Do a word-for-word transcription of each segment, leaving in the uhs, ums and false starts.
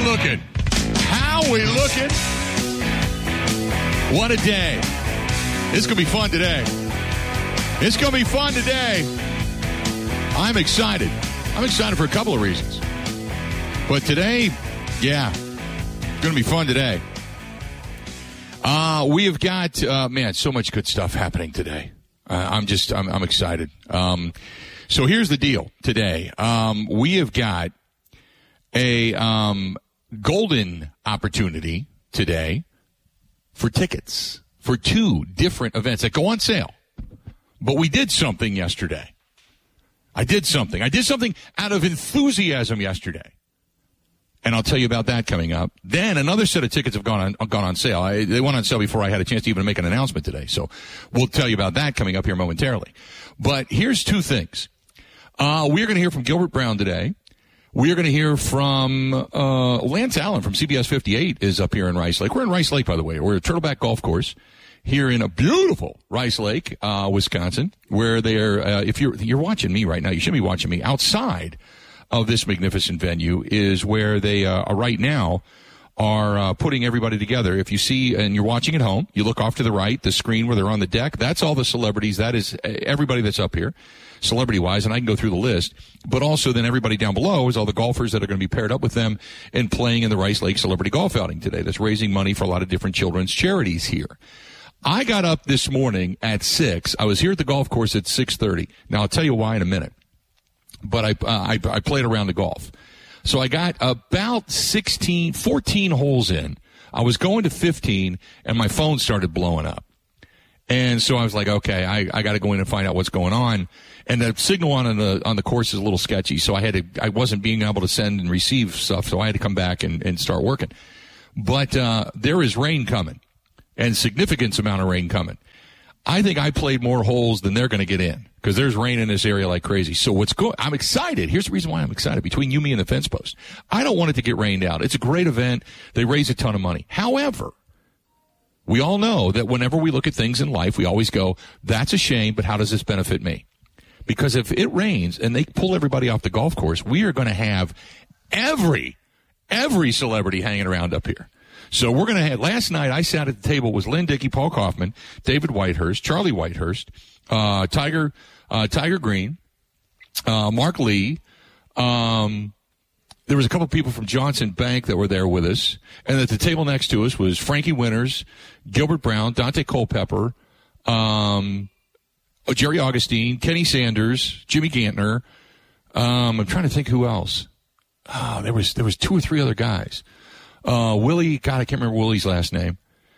looking? How we looking? What a day. It's going to be fun today. It's going to be fun today. I'm excited. I'm excited for a couple of reasons. But today, yeah, it's going to be fun today. Uh, we have got, uh, man, so much good stuff happening today. Uh, I'm just, I'm, I'm excited. Um, so here's the deal today. Um, we have got a um, golden opportunity today for tickets for two different events that go on sale. But we did something yesterday. I did something. I did something out of enthusiasm yesterday. And I'll tell you about that coming up. Then another set of tickets have gone on, gone on sale. I, they went on sale before I had a chance to even make an announcement today. So we'll tell you about that coming up here momentarily. But here's two things. Uh, we're going to hear from Gilbert Brown today. We're going to hear from uh, Lance Allen from C B S fifty-eight is up here in Rice Lake. We're in Rice Lake, by the way. We're at Turtleback Golf Course here in a beautiful Rice Lake, uh, Wisconsin, where they're, uh, if you're, you're watching me right now, you should be watching me outside of this magnificent venue is where they uh, are right now are uh, putting everybody together. If you see, and you're watching at home, you look off to the right, the screen where they're on the deck, that's all the celebrities. That is everybody that's up here, celebrity-wise, and I can go through the list. But also then everybody down below is all the golfers that are going to be paired up with them and playing in the Rice Lake Celebrity Golf Outing today. That's raising money for a lot of different children's charities here. I got up this morning at six. I was here at the golf course at six thirty. Now, I'll tell you why in a minute. But I, uh, I, I played around the golf. So I got about sixteen, fourteen holes in. I was going to fifteen, and my phone started blowing up. And so I was like, okay, I, I got to go in and find out what's going on. And the signal on the on the course is a little sketchy, so I had to. I wasn't being able to send and receive stuff, so I had to come back and, and start working. But uh, there is rain coming, and significant amount of rain coming. I think I played more holes than they're going to get in because there's rain in this area like crazy. So what's going? I'm excited. Here's the reason why I'm excited. Between you, me, and the fence post, I don't want it to get rained out. It's a great event. They raise a ton of money. However, we all know that whenever we look at things in life, we always go, "That's a shame, but how does this benefit me?" Because if it rains and they pull everybody off the golf course, we are going to have every every celebrity hanging around up here. So we're going to have, last night I sat at the table with Lynn Dickey, Paul Kaufman, David Whitehurst, Charlie Whitehurst, uh, Tiger, uh, Tiger Green, uh, Mark Lee. Um, there was a couple of people from Johnson Bank that were there with us. And at the table next to us was Frankie Winters, Gilbert Brown, Dante Culpepper, um, Jerry Augustine, Kenny Sanders, Jimmy Gantner. Um, I'm trying to think who else. Oh, there was, there was two or three other guys. Uh, Willie, God, I can't remember Willie's last name.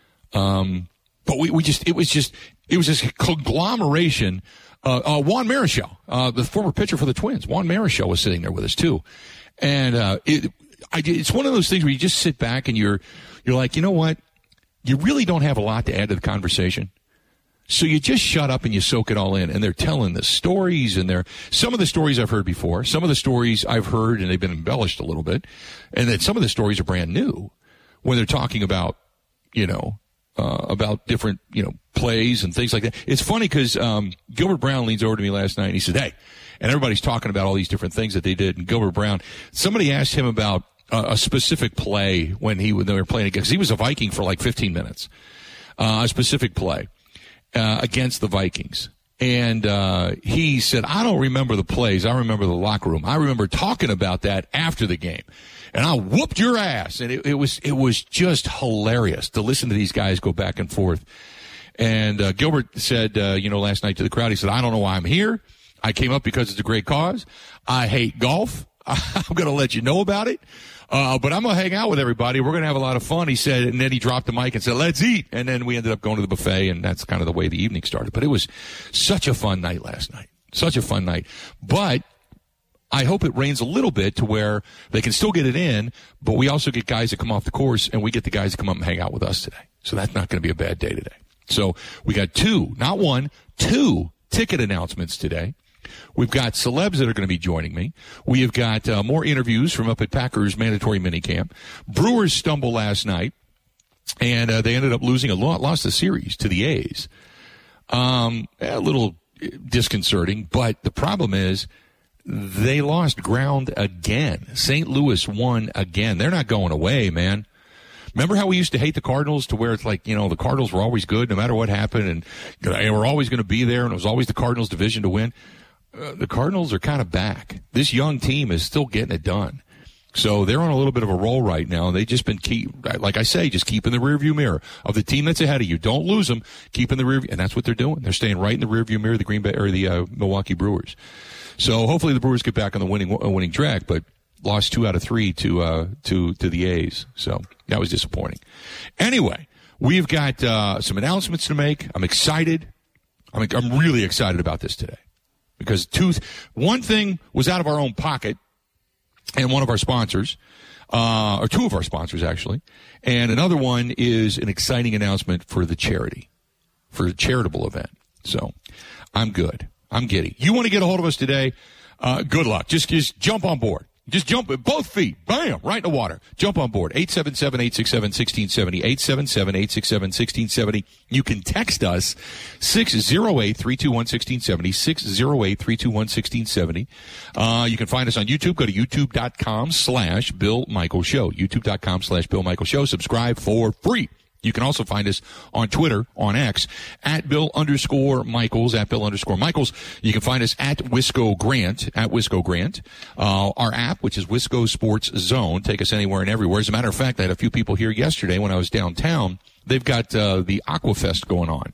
Um, but we, we just, it was just, it was this conglomeration. Uh, uh, Juan Marichal, uh, the former pitcher for the Twins. Juan Marichal was sitting there with us too. And, uh, it, I, it's one of those things where you just sit back and you're, you're like, you know what? You really don't have a lot to add to the conversation. So you just shut up and you soak it all in. And they're telling the stories, and they're, some of the stories I've heard before, some of the stories I've heard and they've been embellished a little bit. And then some of the stories are brand new when they're talking about, you know, uh, about different, you know, plays and things like that. It's funny because, um, Gilbert Brown leans over to me last night and he said, "Hey," and everybody's talking about all these different things that they did. And Gilbert Brown, somebody asked him about uh, a specific play when he, when they were playing against, because he was a Viking for like fifteen minutes, uh, a specific play. Uh, against the Vikings. And uh, he said, "I don't remember the plays. I remember the locker room. I remember talking about that after the game. And I whooped your ass." And it, it was it was just hilarious to listen to these guys go back and forth. And uh, Gilbert said, uh, you know, last night to the crowd, he said, "I don't know why I'm here. I came up because it's a great cause. I hate golf. I'm going to let you know about it. Uh, but I'm going to hang out with everybody. We're going to have a lot of fun," he said. And then he dropped the mic and said, "Let's eat." And then we ended up going to the buffet, and that's kind of the way the evening started. But it was such a fun night last night. Such a fun night. But I hope it rains a little bit to where they can still get it in, but we also get guys that come off the course, and we get the guys that come up and hang out with us today. So that's not going to be a bad day today. So we got two, not one, two ticket announcements today. We've got celebs that are going to be joining me. We have got uh, more interviews from up at Packers mandatory minicamp. Brewers stumbled last night, and uh, they ended up losing a lot, lost the series to the A's. Um, a little disconcerting, but the problem is they lost ground again. Saint Louis won again. They're not going away, man. Remember how we used to hate the Cardinals to where it's like, you know, the Cardinals were always good no matter what happened, and they were always going to be there, and it was always the Cardinals' division to win? Uh, the Cardinals are kind of back. This young team is still getting it done. So they're on a little bit of a roll right now. They've just been, keep, like I say, just keep in the rearview mirror of the team that's ahead of you. Don't lose them. Keep in the rearview, and that's what they're doing. They're staying right in the rearview mirror of the Green Bay or the uh, Milwaukee Brewers. So hopefully the Brewers get back on the winning uh, winning track, but lost two out of three to uh, to to the A's. So that was disappointing. Anyway, we've got uh, some announcements to make. I'm excited. I'm I'm really excited about this today because two one thing was out of our own pocket. And one of our sponsors, uh, or two of our sponsors, actually. And another one is an exciting announcement for the charity, for a charitable event. So I'm good. I'm giddy. You want to get a hold of us today? Uh, good luck. Just, just jump on board. Just jump with both feet. Bam! Right in the water. Jump on board. eight seven seven, eight six seven, one six seven zero. eight seven seven, eight six seven, one six seven zero. You can text us six oh eight, three two one, one six seven zero. six oh eight, three two one, one six seven zero. Uh, you can find us on YouTube. Go to youtube.com slash Bill Michaels Show. youtube.com slash Bill Michaels Show. Subscribe for free. You can also find us on Twitter, on X, at Bill underscore Michaels, at Bill underscore Michaels. You can find us at Wisco Grant, at Wisco Grant. Uh, our app, which is Wisco Sports Zone, take us anywhere and everywhere. As a matter of fact, I had a few people here yesterday when I was downtown. They've got uh, the Aquafest going on,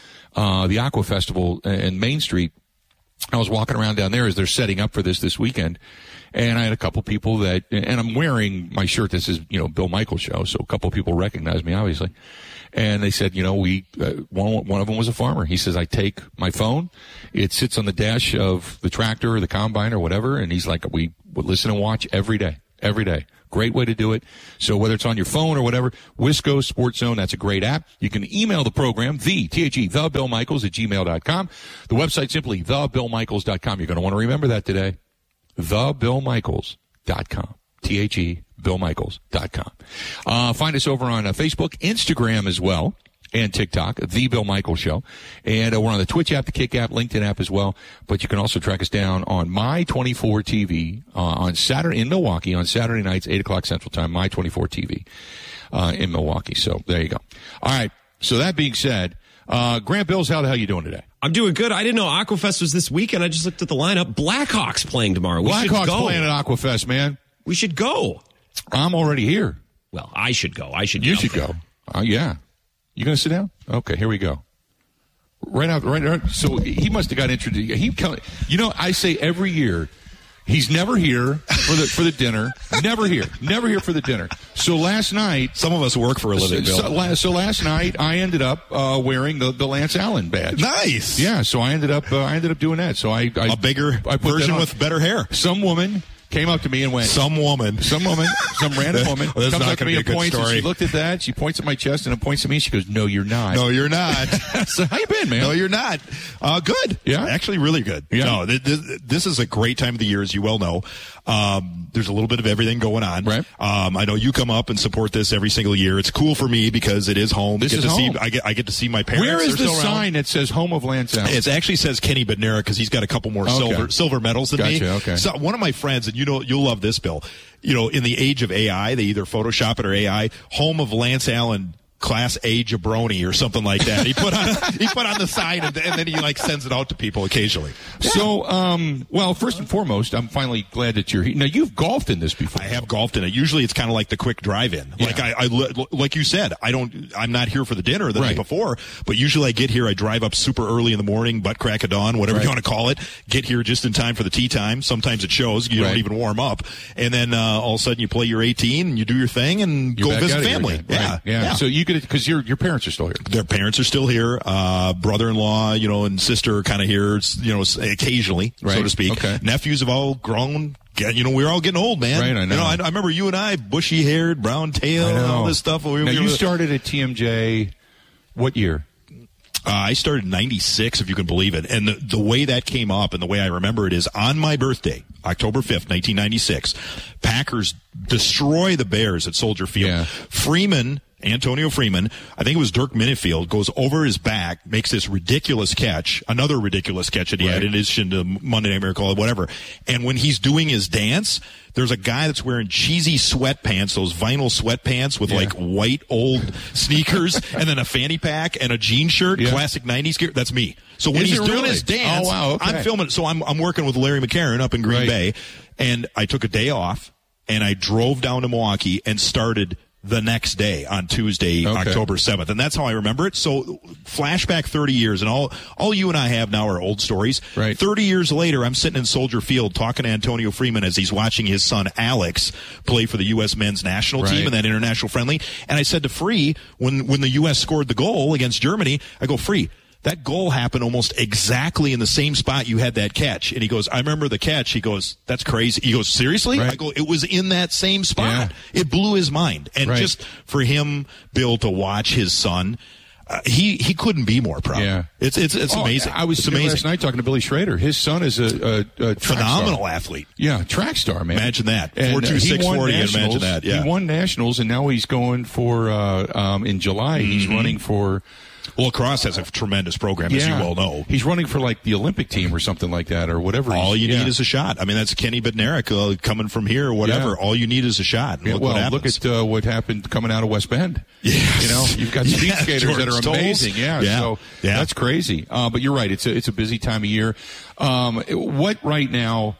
uh, the Aqua Festival in Main Street. I was walking around down there as they're setting up for this this weekend. And I had a couple people that, and I'm wearing my shirt that says, you know, Bill Michaels Show, so a couple of people recognize me, obviously. And they said, you know, we, uh, one, one of them was a farmer. He says, I take my phone, it sits on the dash of the tractor or the combine or whatever, and he's like, we would listen and watch every day, every day. Great way to do it. So whether it's on your phone or whatever, Wisco Sports Zone, that's a great app. You can email the program, the, T H E, the Bill Michaels at gmail dot com. The website simply, the bill michaels dot com. You're going to want to remember that today. the bill michaels dot com. T H E, bill michaels dot com. Uh, find us over on uh, Facebook, Instagram as well, and TikTok, The Bill Michaels Show. And uh, we're on the Twitch app, the Kick app, LinkedIn app as well. But you can also track us down on My twenty-four T V uh, on Saturday in Milwaukee on Saturday nights, eight o'clock Central Time, My twenty-four T V uh, in Milwaukee. So there you go. All right. So that being said, uh, Grant Bills, how the hell are you doing today? I'm doing good. I didn't know Aquafest was this weekend. I just looked at the lineup. Blackhawks playing tomorrow. We Blackhawks should go. playing at Aquafest, man. We should go. I'm already here. Well, I should go. I should. You should go. Uh, yeah. You gonna sit down? Okay, here we go. Right out, right out. So he must have got introduced. He, you know, I say every year, he's never here for the for the dinner. Never here. Never here for the dinner. So last night, some of us work for a living. So, Bill. so, so last night, I ended up uh, wearing the, the Lance Allen badge. Nice. Yeah. So I ended up uh, I ended up doing that. So I, I a bigger I version with better hair. Some woman came up to me and went, Some woman. Some woman. Some random woman. Well, comes up to me and points, points, and story. she looked at that, she points at my chest, and then points at me, and she goes, no, you're not. No, you're not. So how you been, man? No, you're not. Uh, good. Yeah? Actually, really good. Yeah. No, th- th- this is a great time of the year, as you well know. Um, there's a little bit of everything going on. Right. Um, I know you come up and support this every single year. It's cool for me because it is home. This get is to home. See, I get I get to see my parents. Where is They're the still around. sign that says home of Lance Allen? It actually says Kenny Bednarek because he's got a couple more Okay. silver silver medals than me. Gotcha, okay. So one of my friends, and you know you'll love this, Bill. You know, in the age of A I, they either Photoshop it or A I. Home of Lance Allen, Class A jabroni or something like that. He put on he put on the sign and, and then he like sends it out to people occasionally. Yeah. So, um, well, first and foremost, I'm finally glad that you're here. Now, you've golfed in this before. I have golfed in it. Usually, it's kind of like the quick drive-in. Yeah. Like I, I, like you said, I don't. I'm not here for the dinner the Right. night before, but usually I get here. I drive up super early in the morning, butt crack of dawn, whatever Right. you want to call it. Get here just in time for the tea time. Sometimes it shows you Right. don't even warm up, and then uh, all of a sudden you play your eighteen and you do your thing and You're go back visit out of here family. again. Yeah. Right. yeah, yeah. So you could, because your your parents are still here. Their parents are still here. Uh, brother-in-law, you know, and sister are kind of here, you know, occasionally, Right. so to speak. Okay. Nephews have all grown. Get, you know, we're all getting old, man. Right, I know. You know, I, I remember you and I, bushy-haired, brown tail, and all this stuff. We, now, we you were, started at T M J what year? Uh, I started in ninety-six, if you can believe it. And the, the way that came up and the way I remember it is on my birthday, October fifth, nineteen ninety-six, Packers destroy the Bears at Soldier Field. Yeah. Freeman Antonio Freeman, I think it was Dirk Minifield, goes over his back, makes this ridiculous catch, another ridiculous catch that he Right. had in addition to Monday Night Miracle or whatever. And when he's doing his dance, there's a guy that's wearing cheesy sweatpants, those vinyl sweatpants with Yeah. like white old sneakers and then a fanny pack and a jean shirt, Yeah. classic nineties gear. That's me. So when Is he's it doing really? his dance, Oh, wow, okay. I'm filming it. So I'm, I'm working with Larry McCarron up in Green Right. Bay, and I took a day off and I drove down to Milwaukee and started the next day on Tuesday, Okay. October seventh. And that's how I remember it. So flashback thirty years, and all, all you and I have now are old stories. Right. thirty years later, I'm sitting in Soldier Field talking to Antonio Freeman as he's watching his son Alex play for the U S men's national team Right. in that international friendly. And I said to Free, when, when the U S scored the goal against Germany, I go, Free, that goal happened almost exactly in the same spot you had that catch. And he goes, I remember the catch. He goes, that's crazy. He goes, seriously? Right. I go, it was in that same spot. Yeah. It blew his mind. And Right. just for him, Bill, to watch his son, uh, he, he couldn't be more proud. Yeah. It's, it's, it's Oh, amazing. I was it's there amazing. last night talking to Billy Schrader. His son is a, a, a track Phenomenal star. athlete. Yeah, track star, man. Imagine that. And, four two uh, he six won forty. Imagine nationals. that. Yeah. He won nationals, and now he's going for, uh, um, in July, he's Mm-hmm. running for... Well, lacrosse has a tremendous program, as you well know. He's running for like the Olympic team or something like that, or whatever. All you yeah. need is a shot. I mean, that's Kenny Bednarik uh, coming from here or whatever. Yeah. All you need is a shot. And Yeah, look well, what look happens. at uh, what happened coming out of West Bend. Yes. You know, you've got speed Yeah, skaters George that are Stolz. amazing. Yeah, Yeah. so Yeah. that's crazy. Uh, but you're right; it's a it's a busy time of year. Um, what right now,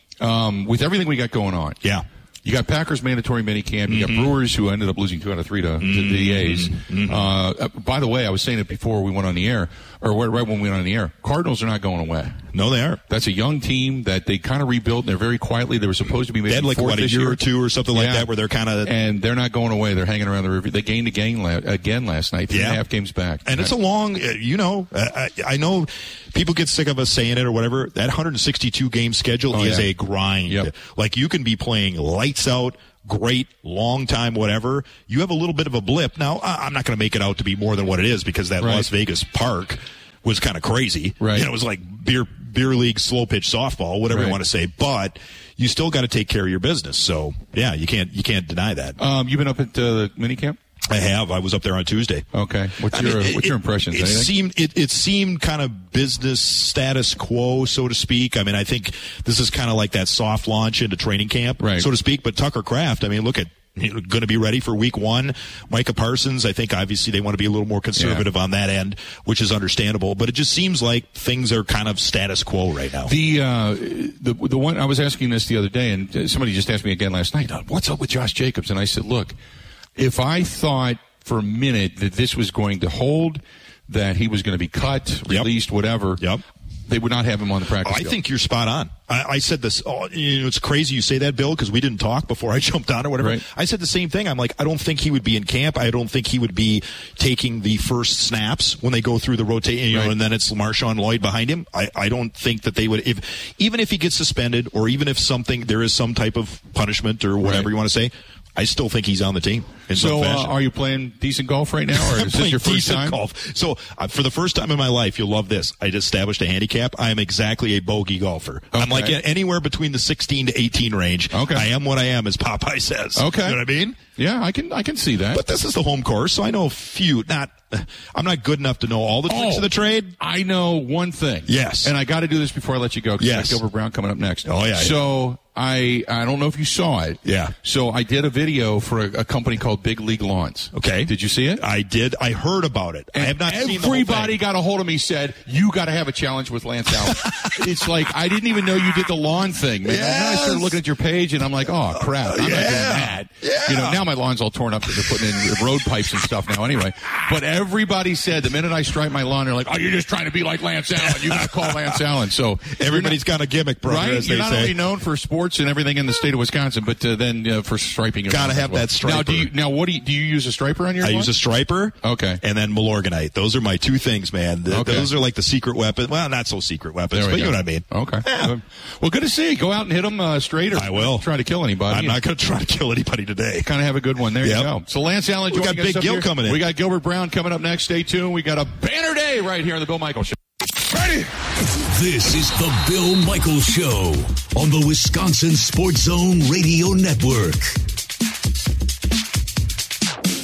um, with everything we got going on? Yeah. You got Packers mandatory minicamp. You got Brewers who ended up losing two out of three to, to the A's. Uh, by the way, I was saying it before we went on the air, or right when we went on the air. Cardinals are not going away. No, they are. That's a young team that they kind of rebuilt. And they're very quietly. They were supposed to be maybe They had like fourth what, a this year year or two or something like Yeah. that, where they're kind of. And they're not going away. They're hanging around the river. They gained again, la- again last night. Three Yeah. and a half games back. And it's a long, uh, you know, uh, I, I know people get sick of us saying it or whatever. That one hundred sixty-two game schedule Oh, is yeah. a grind. Yep. Like you can be playing lights out, great, long time, whatever. You have a little bit of a blip. Now, I- I'm not going to make it out to be more than what it is because that Right. Las Vegas park was kind of crazy. Right. You know, it was like beer beer league slow pitch softball, whatever Right. you want to say. But you still got to take care of your business. So yeah, you can't you can't deny that. Um, you've been up at uh, the minicamp? I have. I was up there on Tuesday. Okay. What's I your mean, it- what's your it- impressions? It Anything? seemed it, it seemed kind of business status quo, so to speak. I mean, I think this is kind of like that soft launch into training camp, Right. so to speak. But Tucker Kraft, I mean, look at going to be ready for week one. Micah Parsons, I think obviously they want to be a little more conservative Yeah. on that end, which is understandable. But it just seems like things are kind of status quo right now. The uh, the the one I was asking this the other day, and somebody just asked me again last night. What's up with Josh Jacobs? And I said, look, if I thought for a minute that this was going to hold, that he was going to be cut, Yep. released, whatever, Yep. they would not have him on the practice I field. think you're spot on. I, I said this. Oh, you know, it's crazy you say that, Bill, because we didn't talk before I jumped on or whatever. Right. I said the same thing. I'm like, I don't think he would be in camp. I don't think he would be taking the first snaps when they go through the rotation, you know, Right. and then it's Marshawn Lloyd behind him. I, I don't think that they would, if even if he gets suspended or even if something there is some type of punishment or whatever Right. you want to say, I still think he's on the team in So, some uh, fashion. are you playing decent golf right now, or I'm is this playing your first decent time? golf. So, uh, for the first time in my life, you'll love this. I just established a handicap. I am exactly a bogey golfer. I'm like Okay. anywhere between the sixteen to eighteen range. Okay. I am what I am, as Popeye says. Okay. You know what I mean? Yeah, I can I can see that. But this is the home course, so I know a few. Not, I'm not good enough to know all the tricks Oh. of the trade. I know one thing. Yes. And I got to do this before I let you go. 'Cause Yes. Gilbert Brown coming up next. Oh, yeah, So I I don't know if you saw it. Yeah. So I did a video for a, a company called Big League Lawns. Okay. Did you see it? I did. I heard about it. I have not seen the whole Everybody thing. got a hold of me, said, you got to have a challenge with Lance Allen. It's like, I didn't even know you did the lawn thing, man. And then I started Yes. looking at your page, and I'm like, oh, crap. I'm not doing that. Yeah. You know, now my lawn's all torn up because they're putting in road pipes and stuff now anyway. But everybody said, the minute I stripe my lawn, they're like, oh, you're just trying to be like Lance Allen. You got to call Lance Allen. So Everybody's got a gimmick, brother, right? as You're they not say. only known for sports and everything in the state of Wisconsin, but uh, then uh, for striping. your Gotta lawn as have well. that Now, do striper. you, now, what do you, do you use a striper on your I lawn? use a striper. Okay. And then Milorganite. Those are my two things, man. Th- Okay. Those are like the secret weapon. Well, not so secret weapons, There we but you go. know what I mean. Okay. Yeah. Um, Well, good to see you. Go out and hit them uh, straight, or I will. try to kill anybody. I'm not going to try to kill anybody today. Kind of have a good one. There Yep. you go. So Lance Allen We joining got us Big up Gil here. coming in. We got Gilbert Brown coming up next. Stay tuned. We got a banner day right here on the Bill Michaels Show. Ready? This is the Bill Michaels Show on the Wisconsin Sports Zone Radio Network.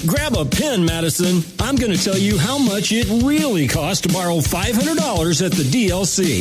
Grab a pen, Madison. I'm going to tell you how much it really costs to borrow five hundred dollars at the D L C.